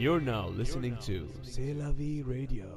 You're now listening to C'est la vie radio.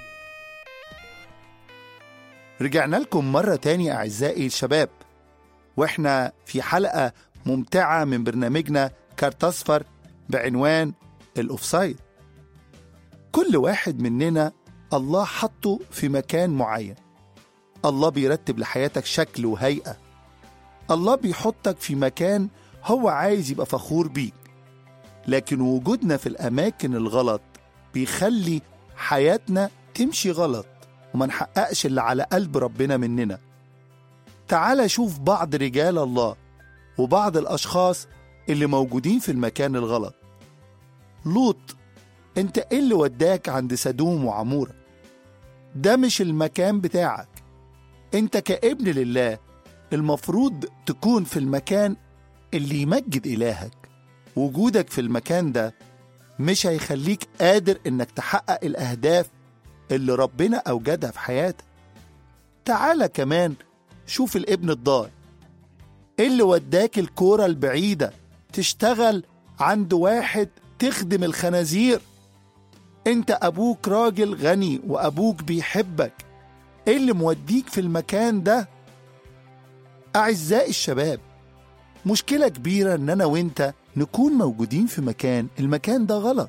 رجعنا لكم مرة تانية أعزائي الشباب، وإحنا في حلقة ممتعة من برنامجنا كارت أصفر بعنوان الأوفسايد. كل واحد مننا الله حطه في مكان معين. الله بيرتب لحياتك شكل وهيئة. الله بيحطك في مكان هو عايز يبقى فخور بيك، لكن وجودنا في الأماكن الغلط بيخلي حياتنا تمشي غلط وما نحققش اللي على قلب ربنا مننا. تعال شوف بعض رجال الله وبعض الأشخاص اللي موجودين في المكان الغلط. لوط، انت ايه اللي وداك عند سدوم وعمورة؟ ده مش المكان بتاعك. انت كابن لله المفروض تكون في المكان اللي يمجد إلهك. وجودك في المكان ده مش هيخليك قادر انك تحقق الأهداف اللي ربنا أوجدها في حياتك. تعال كمان شوف الابن الضال. ايه اللي وداك الكورة البعيدة تشتغل عند واحد تخدم الخنازير؟ انت أبوك راجل غني وأبوك بيحبك. ايه اللي موديك في المكان ده؟ أعزائي الشباب، مشكلة كبيرة ان انا وانت نكون موجودين في المكان ده غلط.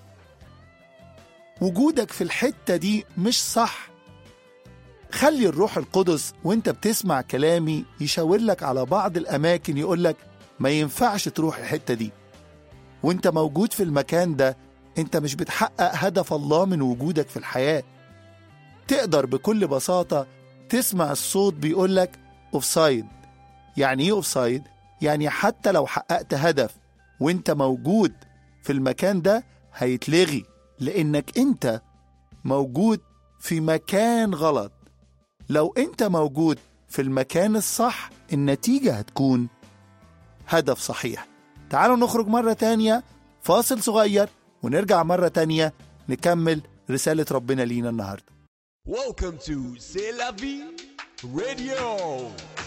وجودك في الحتة دي مش صح. خلي الروح القدس وانت بتسمع كلامي يشاور لك على بعض الأماكن، يقولك ما ينفعش تروح الحتة دي. وانت موجود في المكان ده انت مش بتحقق هدف الله من وجودك في الحياة. تقدر بكل بساطة تسمع الصوت بيقولك أوفسايد. يعني ايه أوفسايد؟ يعني حتى لو حققت هدف وانت موجود في المكان ده هيتلغي، لانك انت موجود في مكان غلط. لو انت موجود في المكان الصح النتيجة هتكون هدف صحيح. تعالوا نخرج مرة تانية، فاصل صغير، ونرجع مرة تانية نكمل رسالة ربنا لينا النهاردة. Welcome to C'est la vie radio.